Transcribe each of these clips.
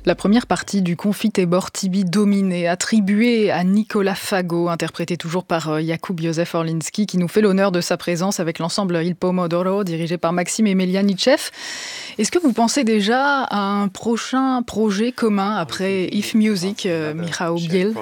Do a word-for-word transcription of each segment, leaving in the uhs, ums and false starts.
La première partie du Confitebor Tibi Dominé, attribuée à Nicolas Fago, interprété toujours par Jakub Józef Orlinski, qui nous fait l'honneur de sa présence avec l'ensemble Il Pomodoro, dirigé par Maxime Emelianitchev. Est-ce que vous pensez déjà à un prochain projet commun après If Music, euh, Michał Biel?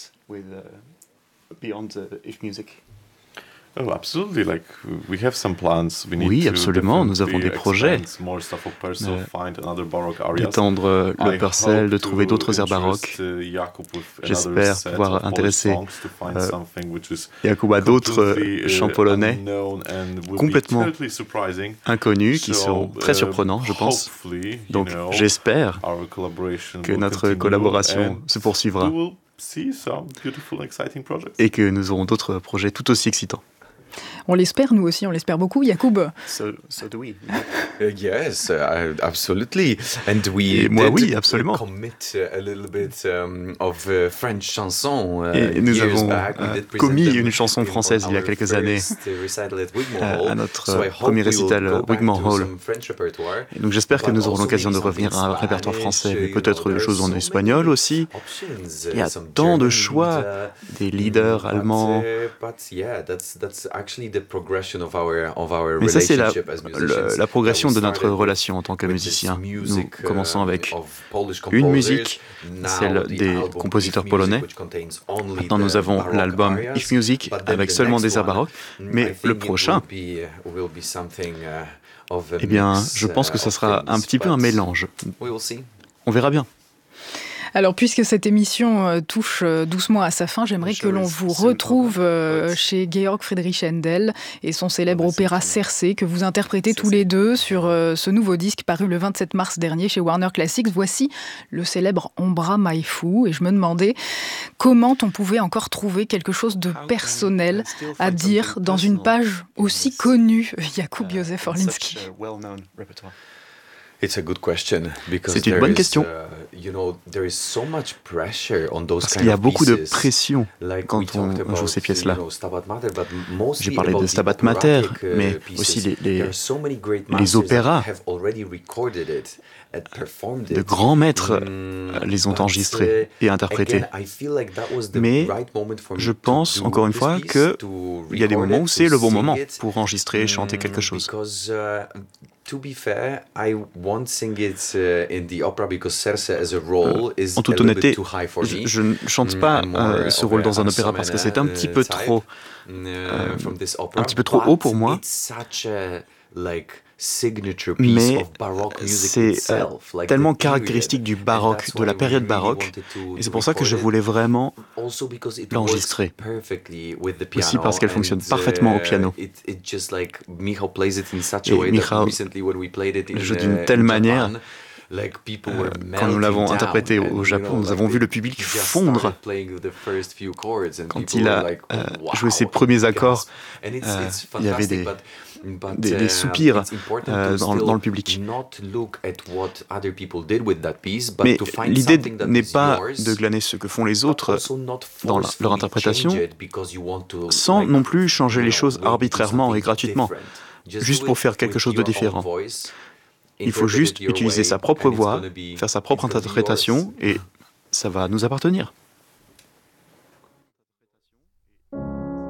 Oh, absolutely. Like we have some plans. We need Oui, to absolument, nous avons des projets. expand more stuff of Purcell, find another baroque areas. D'étendre le I Purcell, hope de trouver to d'autres airs baroques. interest, uh, Jakub with another J'espère set pouvoir of Polish intéresser songs to find euh, something which is Jakub à d'autres completely, uh, chants polonais unknown and will be complètement totally surprising. inconnus qui So, seront très uh, surprenants, je pense. hopefully, you Donc know, j'espère our collaboration que will notre continue collaboration and se poursuivra we will see some beautiful, exciting projects. et que nous aurons d'autres projets tout aussi excitants. On l'espère, nous aussi, on l'espère beaucoup. Jakub? So, so do we. Uh, yes, uh, absolutely. And we Et moi, did oui, absolument. commit a little bit um, of uh, French chansons. Uh, Et nous years avons back. We euh, did present commis them une chanson in française il y a our quelques années first, uh, recital at Wigmore euh, Hall. à notre So I euh, hope premier we will récital go à back Wigmore to Hall. some French repertoire. Et donc j'espère que But nous aurons also l'occasion de maybe revenir à un something répertoire Spanish, français, mais you know, peut-être des there are choses en so espagnol many aussi. options, Il y a uh, some tant de German choix, lead, des leaders but, allemands. uh, but yeah, that's that's actually the progression of our of our Mais ça, c'est la, relationship as musicians. le- la progression Uh, we de notre started with- relation en tant que with musicien. this Nous music, commençons um, avec of Polish une composers. musique, Now celle the des album compositeurs If Music, polonais. which contains only Maintenant, the nous avons baroque l'album arias, If Music but then avec the seulement next des airs one, baroques. mm, Mais I le think it prochain, will be, will be something, uh, of a eh bien, mix, je pense que uh, ce of sera un things, petit peu un but mélange. we will see. On verra bien. Alors, puisque cette émission euh, touche euh, doucement à sa fin, j'aimerais que l'on vous retrouve euh, chez Georg Friedrich Händel et son célèbre opéra Circé, que vous interprétez tous les deux sur euh, ce nouveau disque paru le vingt-sept mars dernier chez Warner Classics. Voici le célèbre Ombra Mai Fu. Et je me demandais comment on pouvait encore trouver quelque chose de personnel à dire dans une page aussi connue, Jakub Józef Orlinski. It's a good question because C'est une there bonne is, question. uh, you know, there is so much pressure on those Parce kind qu'il y a of beaucoup de pieces. pression Like quand we on talked joue about, ces pièces-là. you know, Stabat Mater, but mostly J'ai parlé about de the Stabat Mater, operatic, uh, mais pieces. aussi les, les, There are so many great les masters opéras. that have already recorded it and performed De it. grands maîtres Mm, les ont but, enregistrés et uh, interprétés. again, I feel like that was the Mais right moment for me je to pense, do encore une this fois, piece, que to il y a des record moments it, où c'est to le bon sing moment it. pour enregistrer et chanter quelque Mm, chose. Because, uh, to be fair, I won't sing it uh, in the opera because Circe as a role is En toute a little bit honnêteté, too high for je, me. je ne chante Mm, pas I'm more euh, ce of rôle a dans un Hans opéra parce que c'est un Sommer, petit uh, peu type, trop, uh, euh, from this un opera, petit peu trop haut pour but moi. it's such a, like, signature piece Mais of baroque music c'est itself, euh, like tellement the period. caractéristique du And baroque, that's de why la we période really baroque. wanted to- Et c'est to pour ça que je record it. voulais vraiment Also because it l'enregistrer. works perfectly with the piano, Aussi parce qu'elle fonctionne and, parfaitement au uh, piano. It, it just like Michał plays it in such Et a way that Michał recently when we played it in, le joue uh, d'une telle in manière. Japan, like people Euh, were quand nous l'avons melting interprété down, au and, Japon, you know, nous like avons vu they le public just fondre started playing the first few chords, and quand people il a were like, euh, wow, joué ses premiers accords. and it's, euh, it's il y avait fantastic, des, but, but, des, des uh, soupirs it's important euh, to dans, still dans le public. not look at what other people did with that piece, but Mais to find l'idée something that n'est is pas yours, de glaner ce que font les but autres also not dans la- leur forcefully interprétation, change it because you want to, sans like, non plus changer you les know, choses way to do arbitrairement et something gratuitement, different. Just juste do pour it faire quelque with chose de your own différent. voice, Il faut interpret juste it your utiliser way, sa propre and it's voix, gonna be- faire sa propre it's gonna be interprétation, yours. et ça va nous appartenir.